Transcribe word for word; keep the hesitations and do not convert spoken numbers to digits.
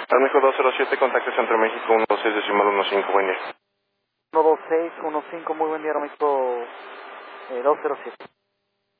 México dos cero siete, contacto Centro México uno dos seis decimal uno cinco, buen día. uno dos seis uno cinco, muy buen día, México eh, dos cero siete.